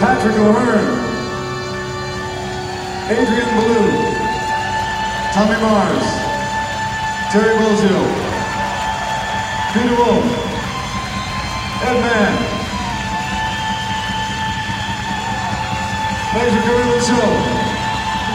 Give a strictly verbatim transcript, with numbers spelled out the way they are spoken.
Patrick O'Hearn, Adrian Ballou, Tommy Mars, Terry Bozzio, Peter Wolf, Ed Mann, Thanks for coming to the show.